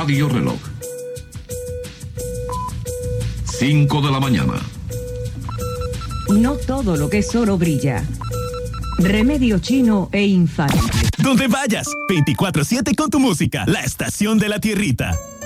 Radio Reloj. 5 de la mañana. No todo lo que es oro brilla. Remedio chino e infalible. Donde vayas, 24/7 con tu música, la estación de la tierrita.